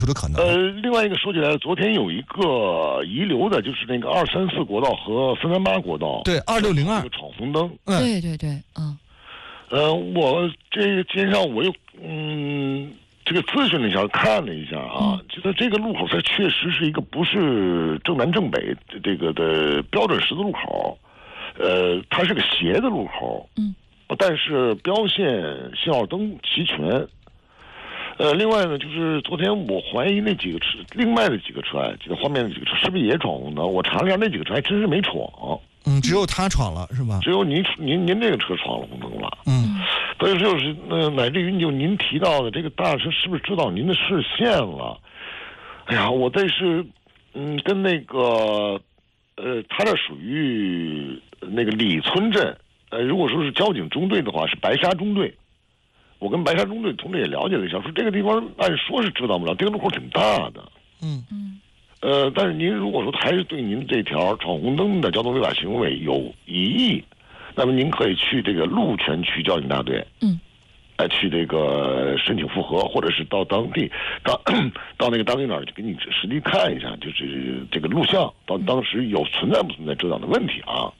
的可能。 另外一个说起来，昨天有一个遗留的，就是那个234国道和338国道， 对，2602 闯红灯。 对对对， 我这个今天上午我又这个咨询了一下，看了一下啊，觉得这个路口它确实是一个不是正南正北这个的标准十字路口，它是个斜的路口，但是标线、信号灯齐全。另外呢，就是昨天我怀疑那几个车，另外的几个车，记得画面的几个车是不是也闯红灯？我查了一下，那几个车还真是没闯。 只有他闯了是吧？ 只有您这个车闯了红灯了。所以就是乃至于就您提到的这个大车是不是知道您的视线了？哎呀，我这是跟那个他这属于那个李村镇，如果说是交警中队的话，是白沙中队。我跟白沙中队同志也了解了一下，说这个地方按说是知道不了，这个路口挺大的。但是您如果说还是对您这条闯红灯的交通违法行为有疑义，那么您可以去这个鹿泉区交警大队，去这个申请复核，或者是到当地到那个当地那儿去给你实地看一下，就是这个录像，到当时有存在不存在这样的问题啊？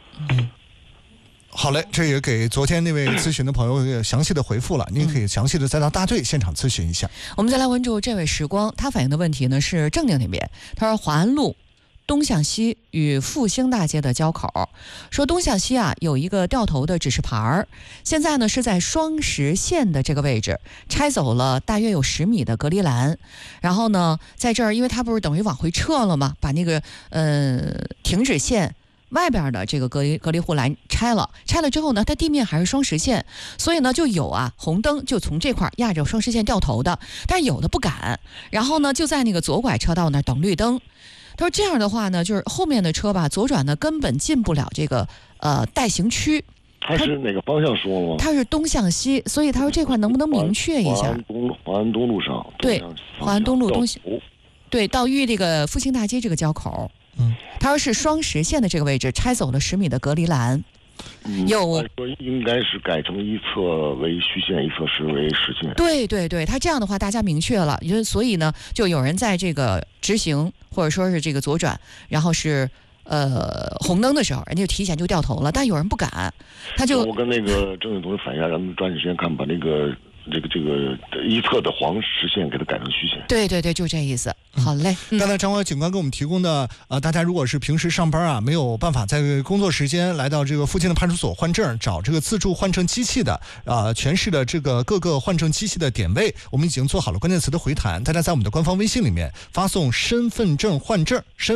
好嘞，这也给昨天那位咨询的朋友详细的回复了，您可以详细的再到大队现场咨询一下。 我们再来关注这位时光，他反映的问题呢是正定那边，他说华安路东向西与复兴大街的交口，说东向西有一个掉头的指示牌，现在呢是在双实线的这个位置拆走了大约有10米的隔离栏，然后呢在这儿因为它不是等于往回撤了吗，把那个停止线外边的这个隔离护栏拆了之后呢，它地面还是双实线，所以呢就有红灯就从这块压着双实线掉头的，但是有的不敢，然后呢就在那个左拐车道那儿等绿灯。他说这样的话呢，就是后面的车左转呢根本进不了这个待行区。 他是哪个方向说了吗？ 他是东向西，所以他说这块能不能明确一下？ 华安东路上， 对，华安东路东西，对，到遇这个复兴大街这个交口。他说是双实线的这个位置拆走了10米的隔离栏， 说应该是改成一侧为虚线，一侧是为实线。 对对对，他这样的话大家明确了，所以呢就有人在这个直行或者说是这个左转，然后是红灯的时候，人家就提前就掉头了，但有人不敢，他就我跟那个郑总同志反映一下，让他们抓紧时间看，把这个一侧的黄实线给它改成虚线。 对对对，就这意思。好嘞。 刚才张华警官给我们提供的大家如果是平时上班没有办法在工作时间来到这个附近的派出所换证，找这个自助换证机器的全市的这个各个换证机器的点位，我们已经做好了关键词的回弹，大家在我们的官方微信里面发送身份证换证这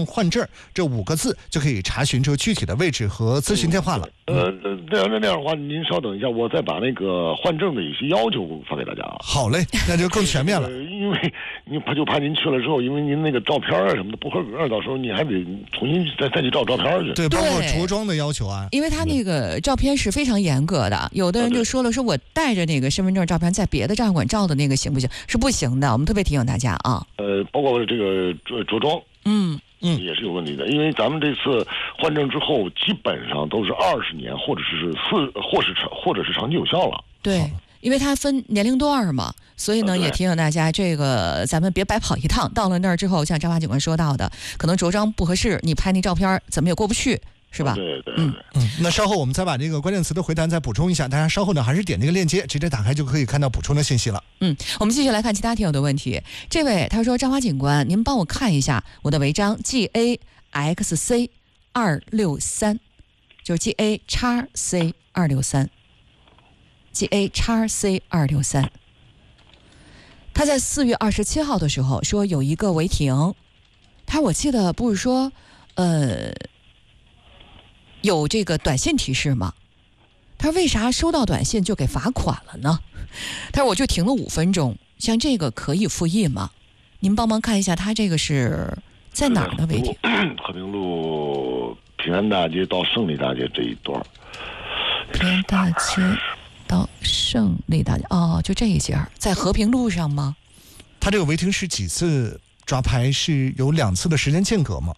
5个字，就可以查询这个具体的位置和咨询电话了。 那样的话，您稍等一下，我再把那个换证的一些要求发给大家。 好嘞，那就更全面了。 因为怕您去了之后，因为您那个照片什么的不合格，到时候你还得重新再去照照片去。 对，包括着装的要求因为他那个照片是非常严格的，有的人就说了，说我带着那个身份证照片在别的照相馆照的那个行不行？是不行的，我们特别提醒大家啊。 包括这个着装，也是有问题的，因为咱们这次换证之后，基本上都是20年，或者是长期有效了。 对。因为它分年龄段嘛，所以呢也提醒大家，这个咱们别白跑一趟。到了那儿之后，像张华警官说到的，可能着装不合适，你拍那照片怎么也过不去，是吧？ 对。 那稍后我们再把这个关键词的回弹再补充一下，大家稍后呢还是点这个链接，直接打开就可以看到补充的信息了。 我们继续来看其他听友的问题。这位他说，张华警官，您帮我看一下我的违章 GAXC 263，就是 GA-C 263。GA-C 263，他在4月27号的时候说有一个违停，我记得不是说有这个短信提示吗？他说为啥收到短信就给罚款了呢？他说我就停了5分钟，像这个可以复议吗？您帮忙看一下他这个是在哪儿的违停？ 和平路平安大街到胜利大街这一段。 平安大街到胜利大街，就这一节，在和平路上吗？ 他这个违停是几次抓拍？是有2次的时间间隔吗？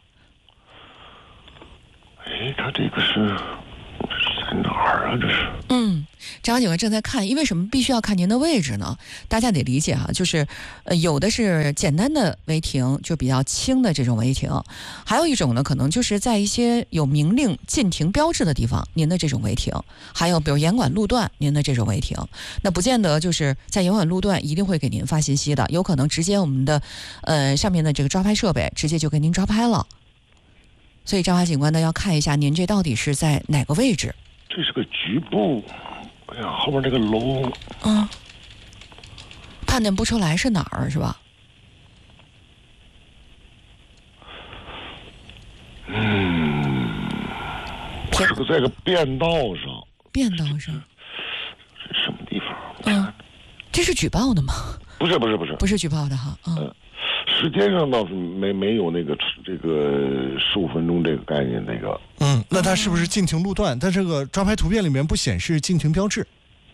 他这个是在哪儿啊？这是张警官正在看，因为什么必须要看您的位置呢？大家得理解哈，就是有的是简单的违停，就比较轻的这种违停，还有一种呢，可能就是在一些有明令禁停标志的地方，您的这种违停，还有比如严管路段，您的这种违停，那不见得就是在严管路段一定会给您发信息的，有可能直接我们的上面的这个抓拍设备直接就给您抓拍了。所以张华警官呢要看一下您这到底是在哪个位置。 这是个局部，哎呀，后面这个楼， 判断不出来是哪儿是吧？ 是个在个便道上。 便道上？ 这什么地方？ 这是举报的吗？ 不是， 不是举报的哈。 时间上倒是没有那个这个15分钟这个概念那个。 那它是不是禁停路段？但这个抓拍图片里面不显示禁停标志。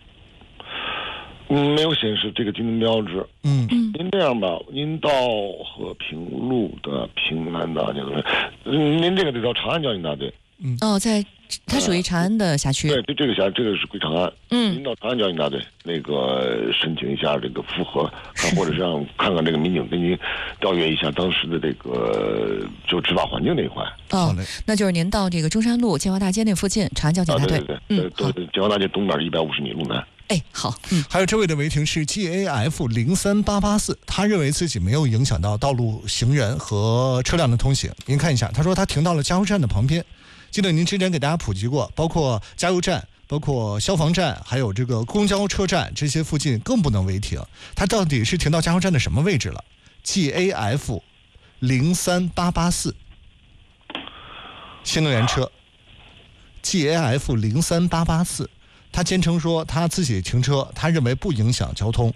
没有显示这个禁停标志。您这样吧，您到和平路的平安大街，您这个得到长安交警大队。 在它属于长安的辖区。 对，这个是归长安。您到长安交警大队那个申请一下这个复核，或者是让看看这个民警给您调阅一下当时的这个就执法环境那一块。 那就是您到这个中山路建华大街那附近长安交警大队。 对，建华大街东边150米路南。 好。 还有这位的违停是 GAF03884，他认为自己没有影响到道路行人和车辆的通行。您看一下，他说他停到了加油站的旁边。记得您之前给大家普及过，包括加油站、包括消防站，还有这个公交车站，这些附近更不能违停。它到底是停到加油站的什么位置了 ？GAF03884，新能源车 GAF03884，他坚称说他自己停车，他认为不影响交通。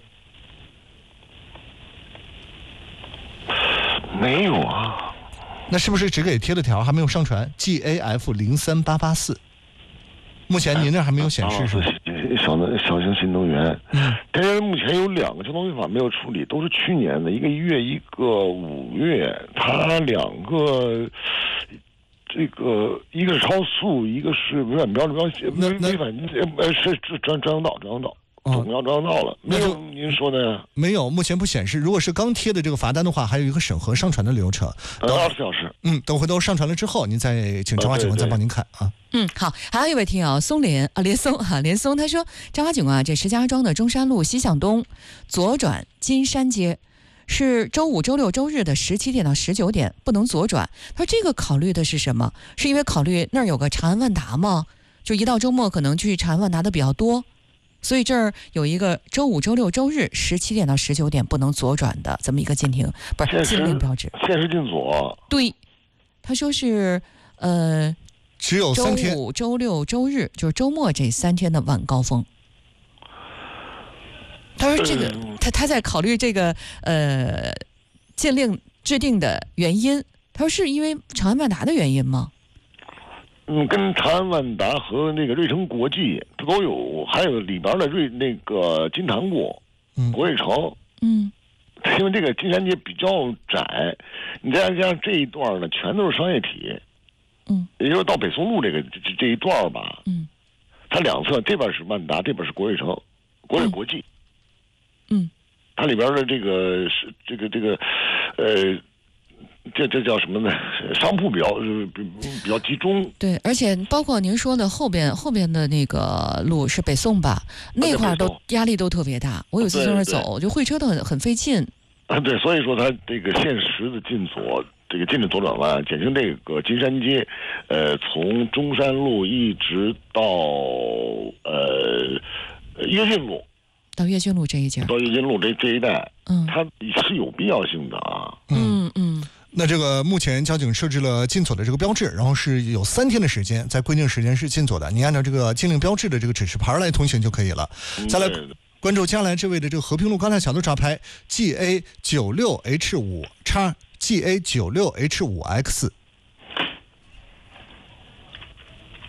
没有啊。 那是不是只给贴了条，还没有上传 GAF03884？目前您这还没有显示是吧？ 小型新能源。但是目前有2个交通违法没有处理，都是去年的，一个1月，一个5月。它2个，这个一个是超速，一个是违反标志标识，违反是专用道。总要专用道了，没有您说的呀？ 没有，目前不显示。如果是刚贴的这个罚单的话，还有一个审核上传的流程 ，24小时。 等回头上传了之后，您再请张华警官再帮您看啊。 好，还有一位听友连松，他说张华警官这石家庄的中山路西向东左转金山街，是周5、周6、周日的17点到19点不能左转。他说这个考虑的是什么？是因为考虑那儿有个长安万达吗？就一到周末可能去长安万达的比较多。所以这儿有一个周5、周6、周日17点到19点不能左转的这么一个禁令标志。 限时禁左。 对，他说是只有3天， 周5、周6、周日就是周末这3天的晚高峰。他说这个他在考虑这个禁令制定的原因。他说是因为长安万达的原因吗？ 跟长安万达和那个瑞城国际它都有，还有里边的那个金坛国瑞城。因为这个金山街比较窄，你再加上这一段呢，全都是商业体。也就是到北宋路这一段吧。它两侧这边是万达，这边是国瑞城、国瑞国际。它里边的这个是这个这叫什么呢？商铺比较集中。 对，而且包括您说的后边的那个路是北宋吧，那块都压力都特别大。我有次从那儿走，就会车都很费劲。 对，所以说它这个限时的禁左，这个禁止左转弯，简称这个金山街，从中山路一直到跃进路。 到跃进路这一节， 到跃进路这一带，它是有必要性的啊。 那这个目前交警设置了禁左的这个标志，然后是有3天的时间，在规定时间是禁左的，你按照这个禁令标志的这个指示牌来通行就可以了。再来关注接下来这位的这个和平路刚才小的抓拍 GA96H5 叉 GA96H5X。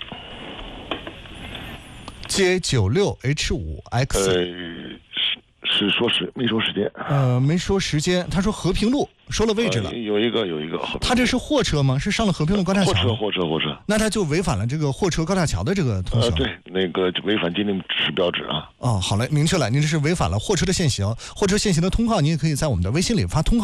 16 是没说时间？ 没说时间。他说和平路，说了位置了。 有一个。 他这是货车吗？是上了和平路高架桥？ 货车。 那他就违反了这个货车高架桥的这个通行。 对，那个违反禁令指示标志啊。 好嘞，明确了，您这是违反了货车的限行，货车限行的通告，您也可以在我们的微信里发通告。